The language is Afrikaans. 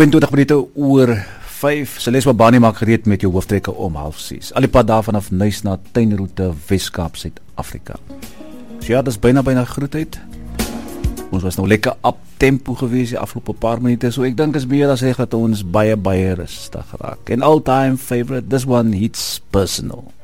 22 minute oor 5. Celeste Babani maak gereed met jou hooftrekke om 5:30. Al die pad daar vanaf Nuis na Tuinroete, Weskaap, Suid-Afrika. So ja, dis byna groetheid. Ons was nou lekker up tempo gewees die afgelope paar minute, so ek dink is meer as reg dat ons baie rustig raak. En all-time favorite, this one hits personal.